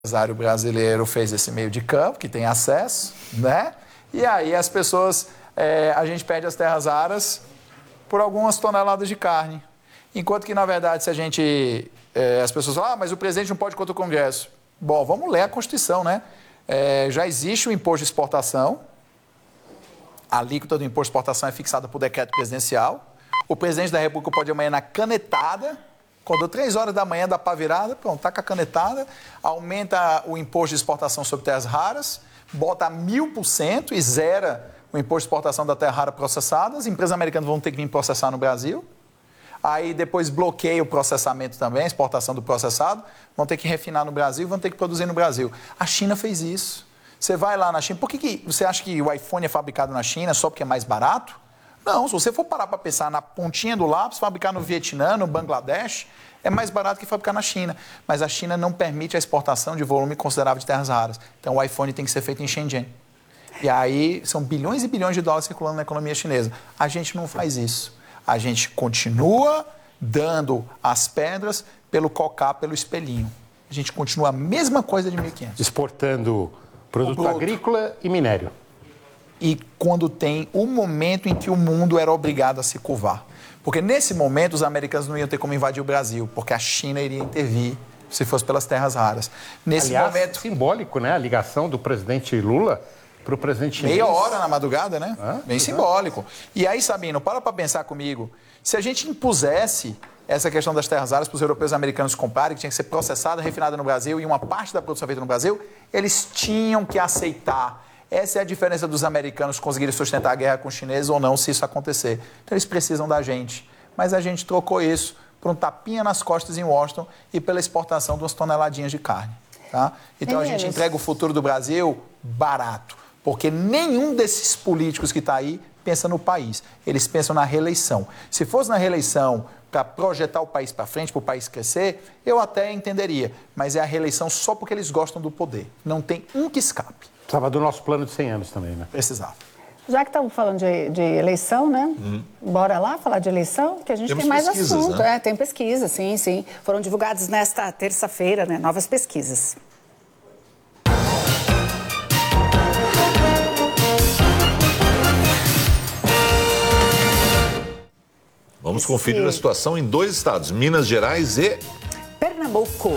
empresário brasileiro fez esse meio de campo, que tem acesso, né? E aí as pessoas, a gente perde as terras raras por algumas toneladas de carne. Enquanto que, na verdade, se a gente... as pessoas falam, mas o presidente não pode contra o Congresso. Bom, vamos ler a Constituição, né? Já existe o imposto de exportação. A alíquota do imposto de exportação é fixada por decreto presidencial. O presidente da República pode amanhã na canetada, quando 3 horas da manhã dá para virada, pronto, tá com a canetada, aumenta o imposto de exportação sobre terras raras, bota 1000% e zera o imposto de exportação da terra rara processada. As empresas americanas vão ter que vir processar no Brasil. Aí depois bloqueia o processamento também, a exportação do processado, vão ter que refinar no Brasil, vão ter que produzir no Brasil. A China fez isso. Você vai lá na China, por que você acha que o iPhone é fabricado na China só porque é mais barato? Não, se você for parar para pensar na pontinha do lápis, fabricar no Vietnã, no Bangladesh, é mais barato que fabricar na China. Mas a China não permite a exportação de volume considerável de terras raras. Então o iPhone tem que ser feito em Shenzhen. E aí são bilhões e bilhões de dólares circulando na economia chinesa. A gente não faz isso. A gente continua dando as pedras pelo cocá, pelo espelhinho. A gente continua a mesma coisa de 1500. Exportando produto agrícola e minério. E quando tem o momento em que o mundo era obrigado a se curvar. Porque nesse momento os americanos não iam ter como invadir o Brasil, porque a China iria intervir se fosse pelas terras raras. Nesse momento simbólico, né? A ligação do presidente Lula para o presidente chinês. Meia hora na madrugada, né? Bem simbólico. E aí, Sabino, para pensar comigo. Se a gente impusesse essa questão das terras raras para os europeus e americanos comprarem, que tinha que ser processada, refinada no Brasil, e uma parte da produção feita no Brasil, eles tinham que aceitar. Essa é a diferença dos americanos conseguirem sustentar a guerra com os chineses ou não, se isso acontecer. Então, eles precisam da gente. Mas a gente trocou isso por um tapinha nas costas em Washington e pela exportação de umas toneladinhas de carne. Tá? Então, a gente entrega o futuro do Brasil barato. Porque nenhum desses políticos que está aí pensa no país. Eles pensam na reeleição. Se fosse na reeleição para projetar o país para frente, para o país crescer, eu até entenderia. Mas é a reeleição só porque eles gostam do poder. Não tem um que escape. Precisava do nosso plano de 100 anos também, né? Precisava. Já que estamos falando de eleição, né? Bora lá falar de eleição, que a gente tem mais assunto. Né? Tem pesquisa, sim. Foram divulgadas nesta terça-feira, né? Novas pesquisas. Vamos conferir a situação em 2 estados, Minas Gerais e Pernambuco.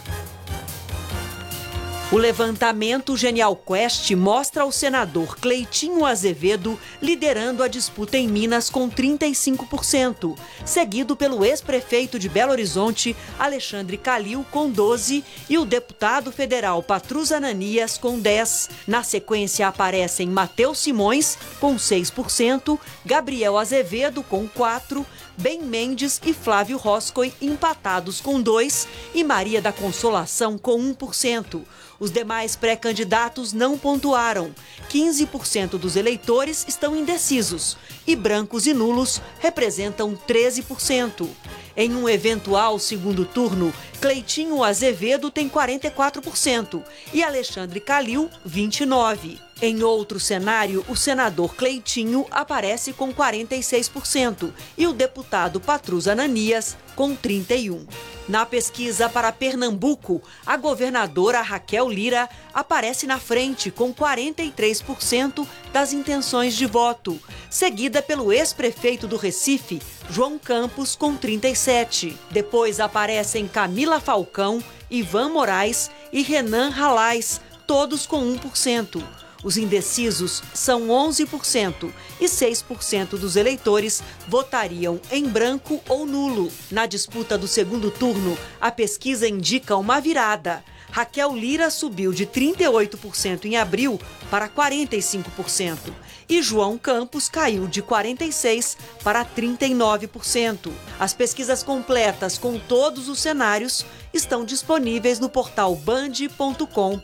O levantamento Genial Quest mostra o senador Cleitinho Azevedo liderando a disputa em Minas com 35%, seguido pelo ex-prefeito de Belo Horizonte, Alexandre Calil, com 12%, e o deputado federal Patrus Ananias, com 10%. Na sequência aparecem Matheus Simões, com 6%, Gabriel Azevedo, com 4%, Ben Mendes e Flávio Roscoe empatados com 2% e Maria da Consolação com 1%. Os demais pré-candidatos não pontuaram. 15% dos eleitores estão indecisos e brancos e nulos representam 13%. Em um eventual segundo turno, Cleitinho Azevedo tem 44% e Alexandre Calil, 29%. Em outro cenário, o senador Cleitinho aparece com 46% e o deputado Patrus Ananias com 31%. Na pesquisa para Pernambuco, a governadora Raquel Lira aparece na frente com 43% das intenções de voto, seguida pelo ex-prefeito do Recife, João Campos, com 37%. Depois aparecem Camila Falcão, Ivan Moraes e Renan Ralais, todos com 1%. Os indecisos são 11% e 6% dos eleitores votariam em branco ou nulo. Na disputa do segundo turno, a pesquisa indica uma virada. Raquel Lira subiu de 38% em abril para 45% e João Campos caiu de 46% para 39%. As pesquisas completas com todos os cenários estão disponíveis no portal band.com.br.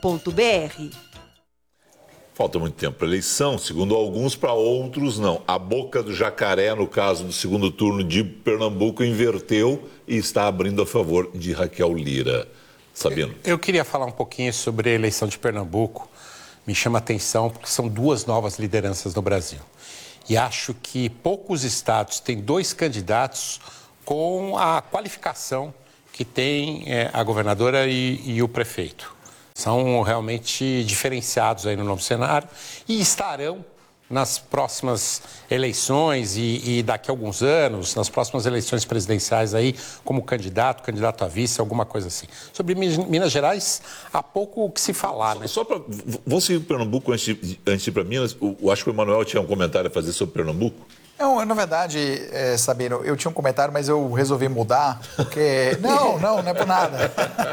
Falta muito tempo para a eleição, segundo alguns, para outros não. A boca do jacaré, no caso do segundo turno de Pernambuco, inverteu e está abrindo a favor de Raquel Lira. Sabino? Eu queria falar um pouquinho sobre a eleição de Pernambuco. Me chama a atenção porque são 2 novas lideranças no Brasil. E acho que poucos estados têm 2 candidatos com a qualificação que tem a governadora e o prefeito. São realmente diferenciados aí no novo cenário e estarão nas próximas eleições e daqui a alguns anos, nas próximas eleições presidenciais aí, como candidato a vice, alguma coisa assim. Sobre Minas Gerais, há pouco o que se falar, né? Só para... Vamos seguir Pernambuco antes de ir para Minas. Eu acho que o Emanuel tinha um comentário a fazer sobre Pernambuco. Não, na verdade, Sabino, eu tinha um comentário, mas eu resolvi mudar, porque... Não é por nada.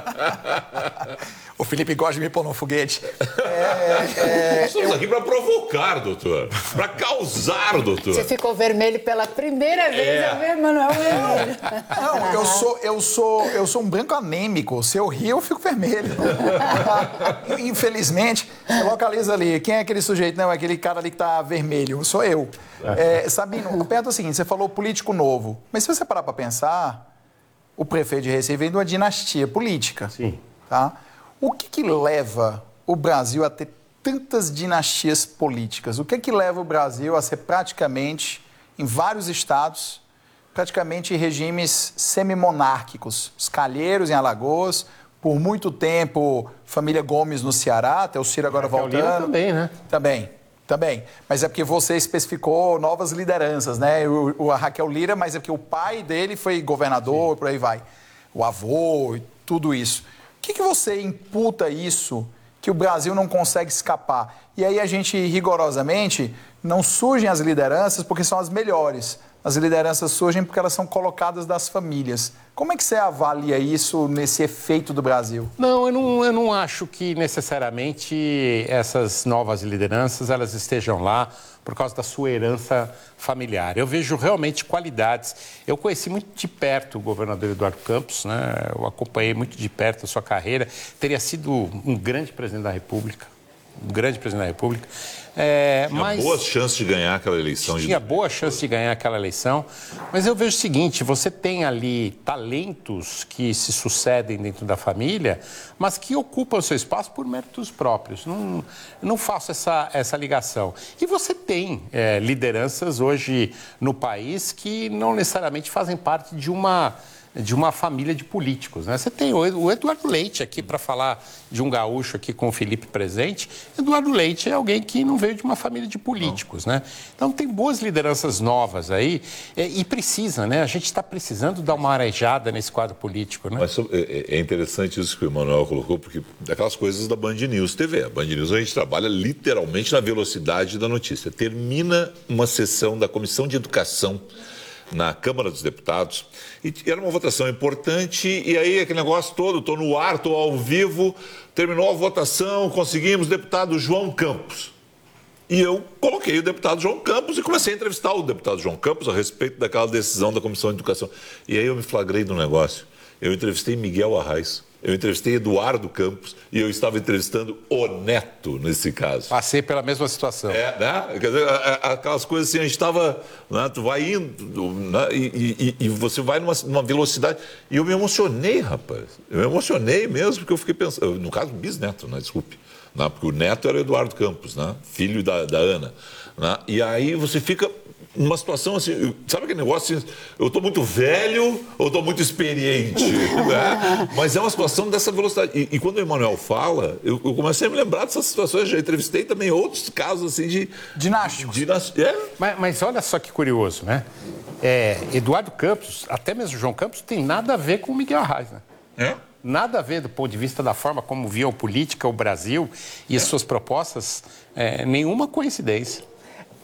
O Felipe gosta de me pôr no foguete. Estamos aqui para provocar, doutor. Para causar, doutor. Você ficou vermelho pela primeira vez, eu vi Emanuel vermelho. Não, eu sou um branco anêmico. Se eu rir, eu fico vermelho. Infelizmente, você localiza ali. Quem é aquele sujeito? Não, é aquele cara ali que tá vermelho. Sou eu. Sabino, perto é o seguinte, você falou político novo. Mas se você parar para pensar, o prefeito de Recife vem de uma dinastia política. Sim. Tá? O que leva o Brasil a ter tantas dinastias políticas? O que leva o Brasil a ser praticamente, em vários estados, praticamente regimes semimonárquicos? Os Calheiros em Alagoas, por muito tempo, família Gomes no Ceará, até o Ciro agora voltando. Também, né? Também. Mas é porque você especificou novas lideranças, né? A Raquel Lira, mas é porque o pai dele foi governador, por aí vai. O avô e tudo isso. O que você imputa isso que o Brasil não consegue escapar? E aí a gente, rigorosamente, não surgem as lideranças porque são as melhores. As lideranças surgem porque elas são colocadas das famílias. Como é que você avalia isso nesse efeito do Brasil? Não, eu não acho que necessariamente essas novas lideranças elas estejam lá por causa da sua herança familiar. Eu vejo realmente qualidades. Eu conheci muito de perto o governador Eduardo Campos, né? Eu acompanhei muito de perto a sua carreira. Teria sido um grande presidente da República. Tinha boas chances de ganhar aquela eleição. Tinha boa chance de ganhar aquela eleição, mas eu vejo o seguinte, você tem ali talentos que se sucedem dentro da família, mas que ocupam o seu espaço por méritos próprios. Não faço essa ligação. E você tem lideranças hoje no país que não necessariamente fazem parte de uma família de políticos, né? Você tem o Eduardo Leite aqui para falar de um gaúcho aqui com o Felipe presente. Eduardo Leite é alguém que não veio de uma família de políticos, né? Então tem boas lideranças novas aí e precisa, né? A gente está precisando dar uma arejada nesse quadro político, né? Mas é interessante isso que o Emanuel colocou, porque aquelas coisas da Band News TV. A Band News a gente trabalha literalmente na velocidade da notícia. Termina uma sessão da Comissão de Educação na Câmara dos Deputados, e era uma votação importante, e aí aquele negócio todo, estou no ar, estou ao vivo, terminou a votação, conseguimos o deputado João Campos. E eu coloquei o deputado João Campos e comecei a entrevistar o deputado João Campos a respeito daquela decisão da Comissão de Educação. E aí eu me flagrei do negócio. Eu entrevistei Miguel Arraes, eu entrevistei Eduardo Campos e eu estava entrevistando o Neto nesse caso. Passei pela mesma situação. Né? Quer dizer, aquelas coisas assim, a gente estava, né, tu vai indo, né, e você vai numa velocidade. E eu me emocionei, rapaz. Eu me emocionei mesmo, porque eu fiquei pensando, no caso, bisneto, né, desculpe. Né, porque o neto era o Eduardo Campos, né, filho da Ana. Né, e aí você fica numa situação assim, sabe aquele negócio assim, eu estou muito velho ou estou muito experiente, né? Mas é uma situação dessa velocidade. E quando o Emanuel fala, eu comecei a me lembrar dessas situações, já entrevistei também outros casos assim de... Dinásticos. Mas olha só que curioso, né? Eduardo Campos, até mesmo João Campos, tem nada a ver com o Miguel Arraes, né? Nada a ver do ponto de vista da forma como viam a política, o Brasil e as suas propostas, nenhuma coincidência.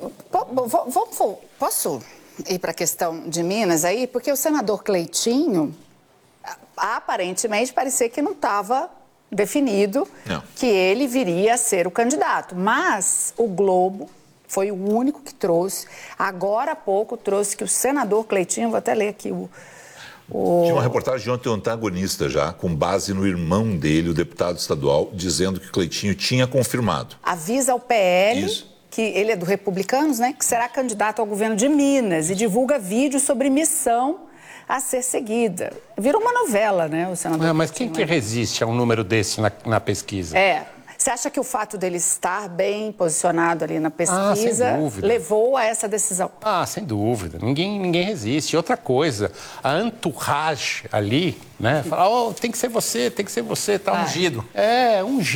Posso ir para a questão de Minas aí? Porque o senador Cleitinho, aparentemente, parecia que não estava definido que ele viria a ser o candidato. Mas o Globo foi o único que trouxe, agora há pouco trouxe que o senador Cleitinho, vou até ler aqui Tinha uma reportagem de ontem antagonista já, com base no irmão dele, o deputado estadual, dizendo que Cleitinho tinha confirmado. Avisa ao PL... Isso. Que ele é do Republicanos, né? Que será candidato ao governo de Minas e divulga vídeos sobre missão a ser seguida. Virou uma novela, né, o senador? Mas quem que resiste a um número desse na pesquisa? Você acha que o fato dele estar bem posicionado ali na pesquisa sem dúvida. levou a essa decisão? Sem dúvida. Ninguém resiste. Outra coisa, a entourage ali, né? Fala, tem que ser você, tá ungido. Ungido.